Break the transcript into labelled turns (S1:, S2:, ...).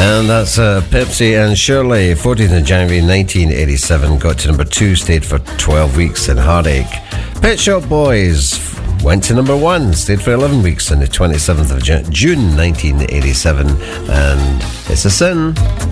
S1: And that's Pepsi and Shirley, 14th of January 1987, got to number 2, stayed for 12 weeks in Heartache. Pet Shop Boys went to number 1, stayed for 11 weeks on the 27th of June 1987, and It's a Sin.